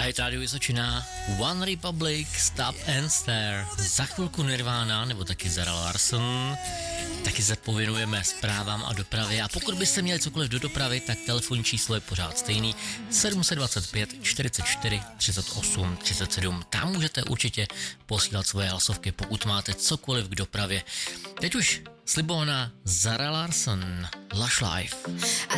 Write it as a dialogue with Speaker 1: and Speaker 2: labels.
Speaker 1: Hit Radio Vysočina, One Republic, Stop and Stare, za chvilku Nirvana, nebo taky Zara Larsson, taky se pověnujeme zprávám a dopravě a pokud byste měli cokoliv do dopravy, tak telefonní číslo je pořád stejný 725 44 38 37. Tam můžete určitě posílat svoje hlasovky, pokud máte cokoliv k dopravě. Teď už slibovaná Zara Larsson, Lush Life.